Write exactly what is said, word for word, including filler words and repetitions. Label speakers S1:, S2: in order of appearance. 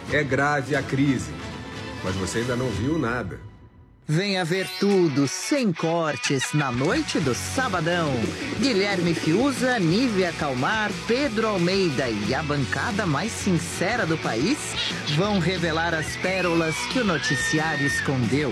S1: É grave a crise, mas você ainda não viu nada.
S2: Venha ver tudo, sem cortes, na noite do Sabadão. Guilherme Fiuza, Nívia Calmar, Pedro Almeida e a bancada mais sincera do país vão revelar as pérolas que o noticiário escondeu.